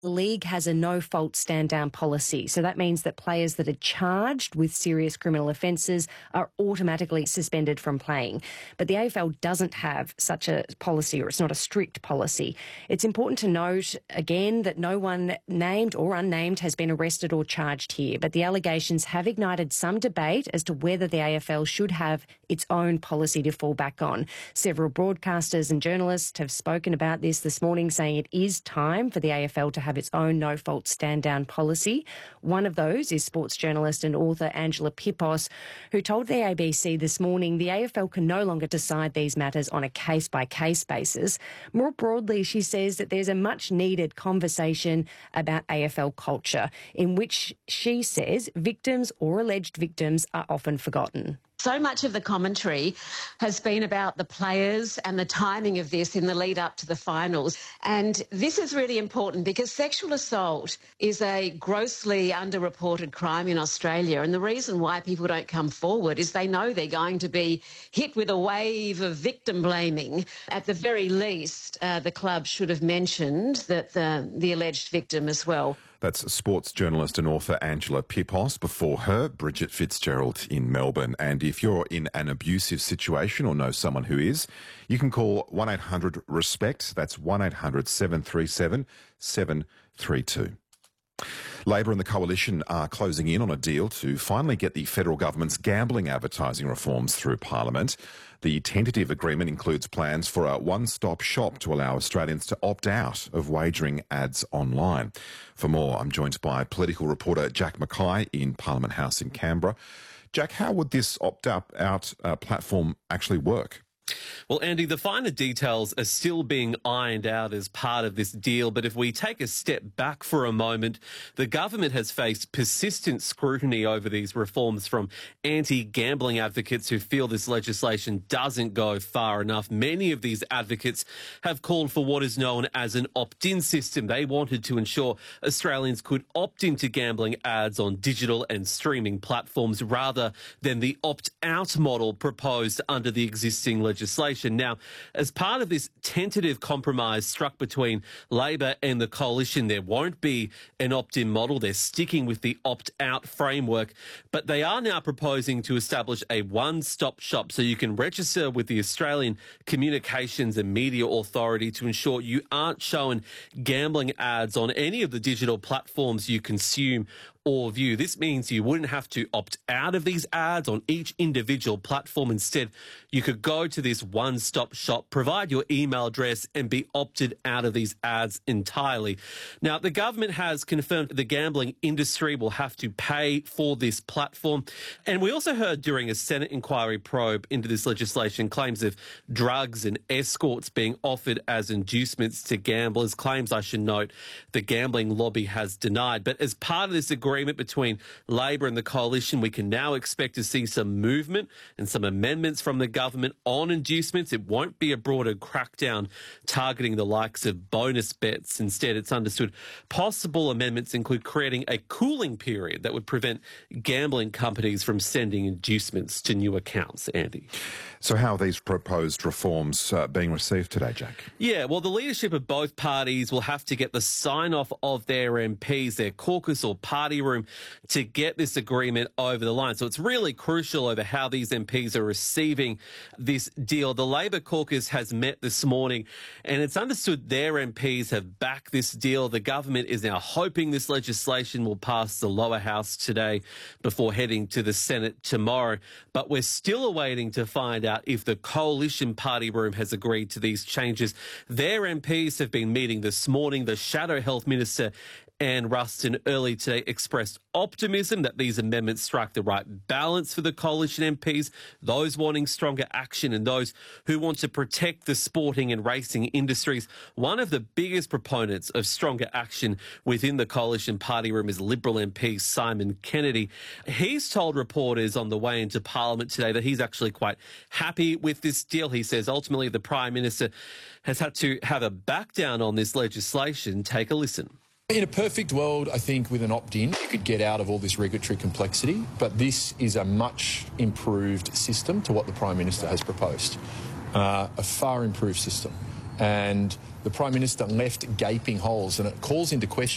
The league has a no-fault stand-down policy, so that means that players that are charged with serious criminal offences are automatically suspended from playing. But the AFL doesn't have such a policy, or it's not a strict policy. It's important to note, again, that no one named or unnamed has been arrested or charged here, but the allegations have ignited some debate as to whether the AFL should have its own policy to fall back on. Several broadcasters and journalists have spoken about this morning, saying it is time for the AFL to have its own no-fault stand-down policy. One of those is sports journalist and author Angela Pippos, who told the ABC this morning the AFL can no longer decide these matters on a case-by-case basis. More broadly, she says that there's a much-needed conversation about AFL culture, in which she says victims or alleged victims are often forgotten. So much of the commentary has been about the players and the timing of this in the lead up to the finals. And this is really important because sexual assault is a grossly underreported crime in Australia. And the reason why people don't come forward is they know they're going to be hit with a wave of victim blaming. At the very least, the club should have mentioned that the alleged victim as well. That's sports journalist and author Angela Pippos. Before her, Bridget Fitzgerald in Melbourne. And if you're in an abusive situation or know someone who is, you can call 1-800-RESPECT. That's 1-800-737-732. Labor and the Coalition are closing in on a deal to finally get the federal government's gambling advertising reforms through Parliament. The tentative agreement includes plans for a one-stop shop to allow Australians to opt out of wagering ads online. For more, I'm joined by political reporter Jack Mackay in Parliament House in Canberra. Jack, how would this opt-out platform actually work? Well, Andy, the finer details are still being ironed out as part of this deal. But if we take a step back for a moment, the government has faced persistent scrutiny over these reforms from anti-gambling advocates who feel this legislation doesn't go far enough. Many of these advocates have called for what is known as an opt-in system. They wanted to ensure Australians could opt into gambling ads on digital and streaming platforms rather than the opt-out model proposed under the existing legislation. Now, as part of this tentative compromise struck between Labor and the Coalition, there won't be an opt-in model. They're sticking with the opt-out framework, but they are now proposing to establish a one-stop shop so you can register with the Australian Communications and Media Authority to ensure you aren't shown gambling ads on any of the digital platforms you consume or view. This means you wouldn't have to opt out of these ads on each individual platform. Instead, you could go to this one-stop shop, provide your email address and be opted out of these ads entirely. Now, the government has confirmed the gambling industry will have to pay for this platform. And we also heard during a Senate inquiry probe into this legislation claims of drugs and escorts being offered as inducements to gamblers, claims, I should note, the gambling lobby has denied. But as part of this agreement between Labor and the Coalition, we can now expect to see some movement and some amendments from the government on inducements. It won't be a broader crackdown targeting the likes of bonus bets. Instead, it's understood possible amendments include creating a cooling period that would prevent gambling companies from sending inducements to new accounts. Andy. So how are these proposed reforms being received today, Jack? Yeah, well, the leadership of both parties will have to get the sign-off of their MPs, their caucus or party room, to get this agreement over the line. So it's really crucial over how these MPs are receiving this deal. The Labor caucus has met this morning, and it's understood their MPs have backed this deal. The government is now hoping this legislation will pass the lower house today before heading to the Senate tomorrow. But we're still awaiting to find out if the Coalition party room has agreed to these changes. Their MPs have been meeting this morning. The Shadow Health Minister, Anne Ruston, early today expressed optimism that these amendments strike the right balance for the Coalition MPs, those wanting stronger action and those who want to protect the sporting and racing industries. One of the biggest proponents of stronger action within the Coalition party room is Liberal MP Simon Kennedy. He's told reporters on the way into Parliament today that he's actually quite happy with this deal. He says ultimately the Prime Minister has had to have a back down on this legislation. Take a listen. In a perfect world, I think with an opt-in, you could get out of all this regulatory complexity, but this is a much improved system to what the Prime Minister has proposed, a far improved system. And the Prime Minister left gaping holes, and it calls into question